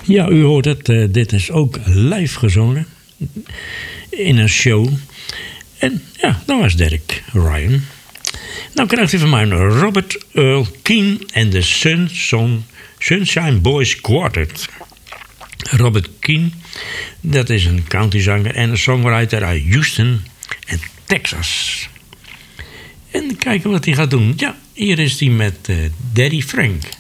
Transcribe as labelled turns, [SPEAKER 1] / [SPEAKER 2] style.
[SPEAKER 1] Ja, u hoort het. Dit is ook live gezongen. In een show. En ja, dat was Derek Ryan. Nou krijgt u van mij Robert Earl Keen en de Sunshine Boys Quartet. Robert Keen, dat is een countryzanger en een songwriter uit Houston en Texas. En kijken wat hij gaat doen. Ja, hier is hij met Daddy Frank.